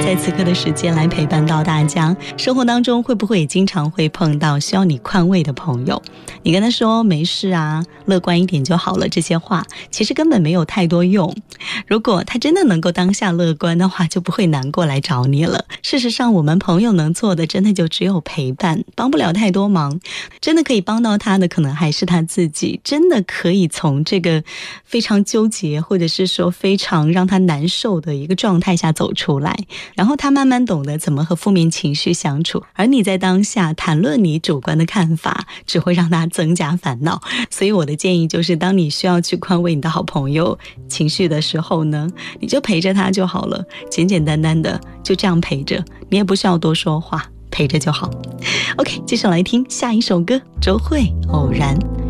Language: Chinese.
在此刻的时间来陪伴到大家。生活当中会不会也经常会碰到需要你宽慰的朋友，你跟他说没事啊，乐观一点就好了，这些话其实根本没有太多用。如果他真的能够当下乐观的话，就不会难过来找你了。事实上我们朋友能做的真的就只有陪伴，帮不了太多忙，真的可以帮到他的可能还是他自己，真的可以从这个非常纠结或者是说非常让他难受的一个状态下走出来，然后他慢慢懂得怎么和负面情绪相处，而你在当下谈论你主观的看法，只会让他增加烦恼。所以我的建议就是，当你需要去宽慰你的好朋友情绪的时候呢，你就陪着他就好了，简简单单的就这样陪着，你也不需要多说话，陪着就好。OK， 接下来听下一首歌，周蕙《偶然》。